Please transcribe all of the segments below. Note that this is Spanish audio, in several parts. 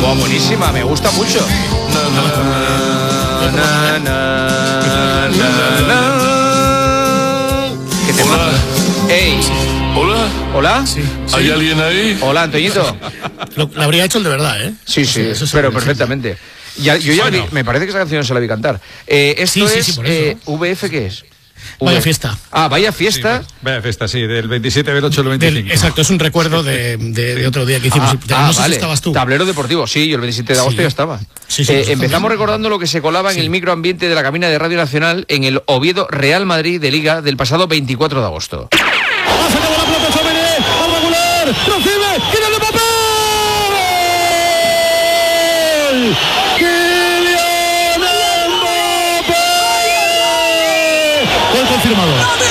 Wow, buenísima, me gusta mucho. ¿Qué te pasa? ¡Ey! Hola. ¿Hola? Sí. ¿Hay alguien ahí? Hola, Antoñito. Lo habría hecho el de verdad, ¿eh? Sí, Eso pero seguro, perfectamente. Yo ya me parece que esa canción se la vi cantar. Esto Sí, es por eso. VF, ¿qué es? Vaya fiesta. Ah, vaya fiesta. Vaya fiesta, sí, del 27 del 8 del 25. Exacto, es un recuerdo de otro día que hicimos. No sé si vale. estabas tú. Tablero deportivo, sí, yo el 27 de agosto ya estaba. Sí, empezamos recordando lo que se colaba en el microambiente de la cabina de Radio Nacional en el Oviedo Real Madrid de Liga del pasado 24 de agosto. Ha sacado la pelota Chomene, al regular, recibe, ¡Kylian Mbappé! ¡Kylian Mbappé! Gol confirmado.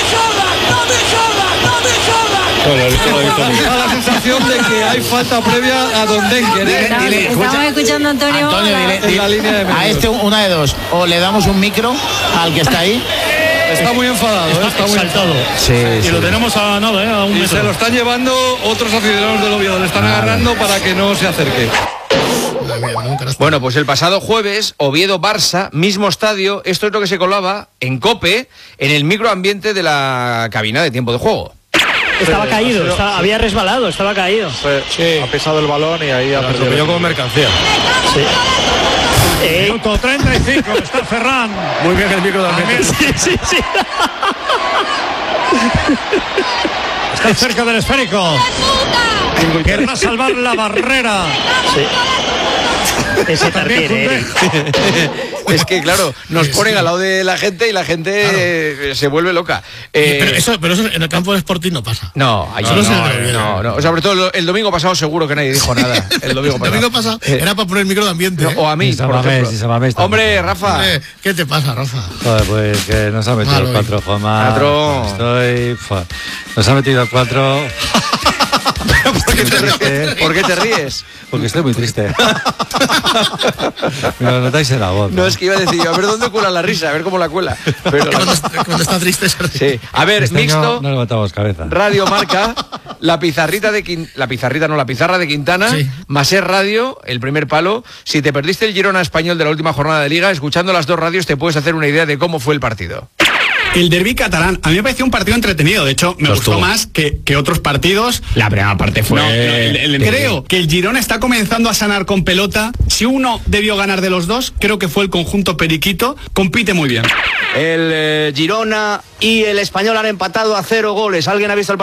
Da la sensación de que hay falta previa a Don Denker. Estamos escuchando a Antonio. En la línea de medios. A este una de dos, o le damos un micro al que está ahí. Está muy enfadado, está muy exaltado. Sí, Y lo tenemos a nada, a un Y metro. se lo están llevando otros aficionados del Oviedo, le están agarrando para que no se acerque. Bueno, pues el pasado jueves, Oviedo-Barça, mismo estadio, esto es lo que se colaba en COPE, en el microambiente de la cabina de tiempo de juego. Estaba caído, había resbalado, estaba caído. Ha pisado el balón y ahí ha perdido. Yo como mercancía. Minuto 35, está Ferran. Muy bien el micro también. Sí. Está cerca del esférico. Querrá salvar la barrera. Ese Tartiere. Es que, claro, nos ponen al lado de la gente y la gente se vuelve loca. Pero eso en el campo de Sporting no pasa. No, ahí no. O sea, sobre todo el domingo pasado seguro que nadie dijo nada. El domingo pasado. Era para poner el micro de ambiente. No, o a mí, por ejemplo. Hombre, Rafa. ¿Qué te pasa, Rafa? Joder, pues que nos ha metido el 4, Juanma. Nos ha metido el 4. ¿Por qué te ríes? Porque estoy muy triste. Me lo notáis en la voz. No, es que iba a decir, a ver dónde cuela la risa, a ver cómo la cuela. Pero cuando está triste se ríe. Sí. A ver, este mixto. No levantamos cabeza. Radio Marca, la pizarra de Quintana, sí. Maser Radio, el primer palo. Si te perdiste el Girona Español de la última jornada de Liga, escuchando las dos radios te puedes hacer una idea de cómo fue el partido. El derbi catalán, a mí me pareció un partido entretenido, de hecho me gustó más que otros partidos. La primera parte fue... Creo que el Girona está comenzando a sanar con pelota. Si uno debió ganar de los dos, creo que fue el conjunto periquito, compite muy bien. El Girona y el Español han empatado a 0 goles. ¿Alguien ha visto el partido?